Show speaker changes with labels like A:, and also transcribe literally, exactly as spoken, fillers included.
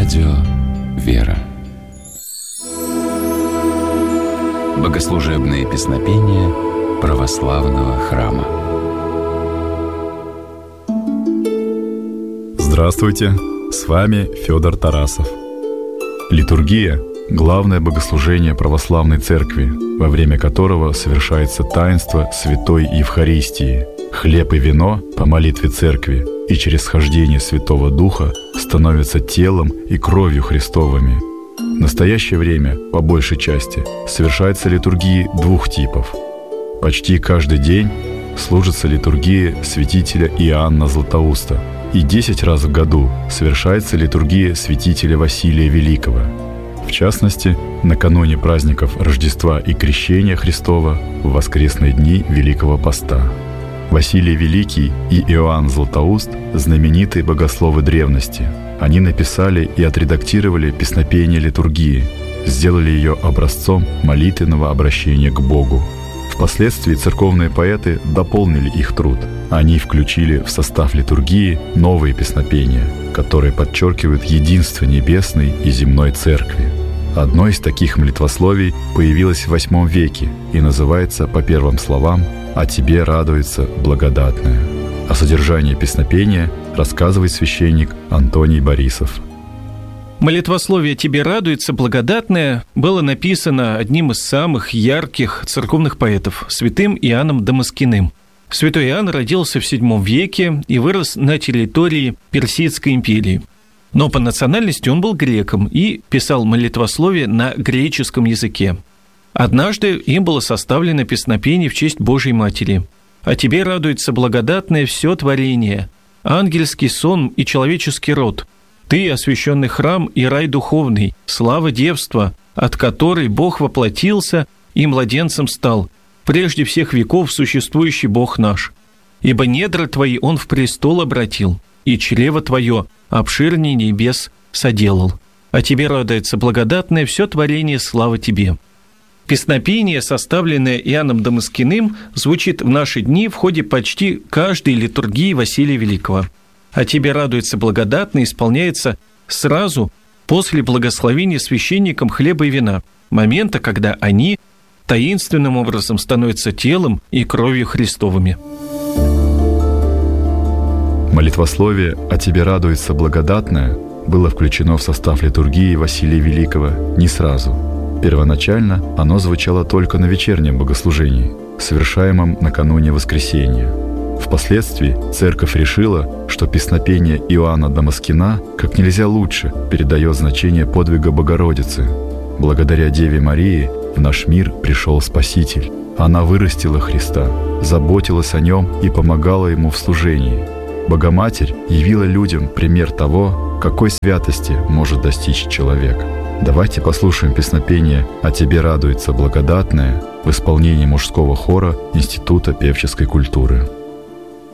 A: Радио «Вера». Богослужебные песнопения православного храма.
B: Здравствуйте, с вами Федор Тарасов. Литургия – главное богослужение православной церкви, во время которого совершается таинство Святой Евхаристии. Хлеб и вино по молитве церкви и через схождение Святого Духа становятся телом и кровью Христовыми. В настоящее время, по большей части, совершаются литургии двух типов. Почти каждый день служится литургия святителя Иоанна Златоуста, и десять раз в году совершается литургия святителя Василия Великого. В частности, накануне праздников Рождества и Крещения Христова в воскресные дни Великого Поста. Василий Великий и Иоанн Златоуст – знаменитые богословы древности. Они написали и отредактировали песнопение литургии, сделали ее образцом молитвенного обращения к Богу. Впоследствии церковные поэты дополнили их труд. Они включили в состав литургии новые песнопения, которые подчеркивают единство небесной и земной церкви. Одно из таких молитвословий появилось в восьмом веке и называется по первым словам «О тебе радуется благодатная». О содержании песнопения рассказывает священник Антоний Борисов.
C: Молитвословие «Тебе радуется благодатная» было написано одним из самых ярких церковных поэтов, святым Иоанном Дамаскиным. Святой Иоанн родился в седьмом веке и вырос на территории Персидской империи. Но по национальности он был греком и писал молитвословие на греческом языке. Однажды им было составлено песнопение в честь Божьей Матери. «О тебе радуется благодатное все творение, ангельский сон и человеческий род. Ты, освященный храм и рай духовный, слава девства, от которой Бог воплотился и младенцем стал, прежде всех веков существующий Бог наш. Ибо недра твои он в престол обратил, и чрево твое обширней небес соделал. О тебе радуется благодатное все творение, слава тебе». Песнопение, составленное Иоанном Дамаскиным, звучит в наши дни в ходе почти каждой литургии Василия Великого. «О тебе радуется благодатно» исполняется сразу после благословения священником хлеба и вина, момента, когда они таинственным образом становятся телом и кровью Христовыми.
B: Молитвословие «О тебе радуется благодатная» было включено в состав литургии Василия Великого не сразу. Первоначально оно звучало только на вечернем богослужении, совершаемом накануне Воскресения. Впоследствии церковь решила, что песнопение Иоанна Дамаскина как нельзя лучше передает значение подвига Богородицы. Благодаря Деве Марии в наш мир пришел Спаситель. Она вырастила Христа, заботилась о нем и помогала ему в служении. Богоматерь явила людям пример того, какой святости может достичь человек. Давайте послушаем песнопение «О тебе радуется благодатная» в исполнении мужского хора Института певческой культуры.